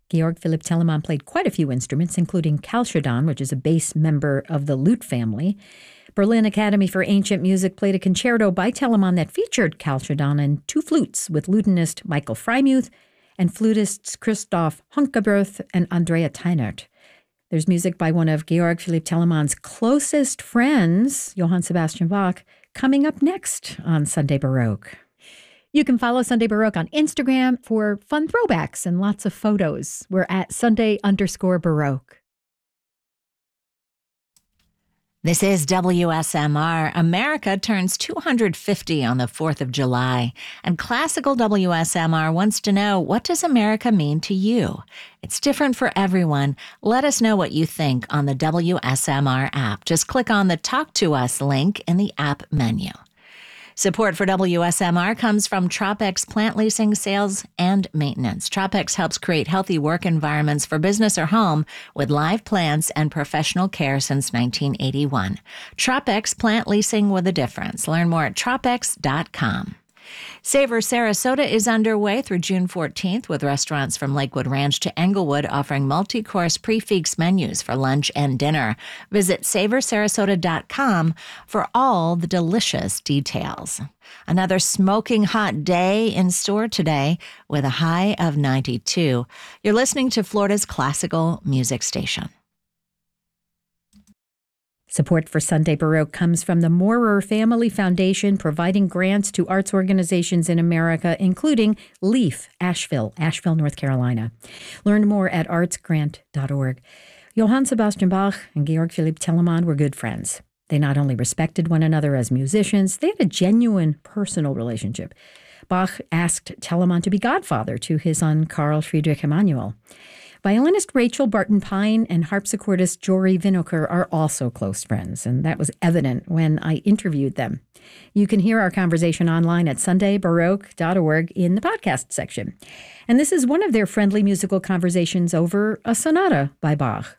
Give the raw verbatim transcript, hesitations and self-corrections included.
Georg Philipp Telemann played quite a few instruments, including Kalchodon, which is a bass member of the lute family. Berlin Academy for Ancient Music played a concerto by Telemann that featured Kalchodon and two flutes with lutenist Michael Freimuth and flutists Christoph Honkeberth and Andrea Teinert. There's music by one of Georg Philipp Telemann's closest friends, Johann Sebastian Bach, coming up next on Sunday Baroque. You can follow Sunday Baroque on Instagram for fun throwbacks and lots of photos. We're at Sunday underscore Baroque. This is W S M R. America turns two hundred fifty on the fourth of July, and Classical W S M R wants to know, what does America mean to you? It's different for everyone. Let us know what you think on the W S M R app. Just click on the Talk to Us link in the app menu. Support for W S M R comes from Tropex Plant Leasing, Sales, and Maintenance. Tropex helps create healthy work environments for business or home with live plants and professional care since nineteen eighty-one. Tropex Plant Leasing with a difference. Learn more at tropex dot com. Savor Sarasota is underway through June fourteenth with restaurants from Lakewood Ranch to Englewood offering multi-course prix-fixe menus for lunch and dinner. Visit savor sarasota dot com for all the delicious details. Another smoking hot day in store today with a high of ninety-two. You're listening to Florida's classical music station. Support for Sunday Baroque comes from the Moorer Family Foundation, providing grants to arts organizations in America, including LEAF, Asheville, Asheville, North Carolina. Learn more at arts grant dot org. Johann Sebastian Bach and Georg Philipp Telemann were good friends. They not only respected one another as musicians, they had a genuine personal relationship. Bach asked Telemann to be godfather to his son Carl Friedrich Emanuel. Violinist Rachel Barton Pine and harpsichordist Jory Vinokur are also close friends, and that was evident when I interviewed them. You can hear our conversation online at sunday baroque dot org in the podcast section. And this is one of their friendly musical conversations over a sonata by Bach.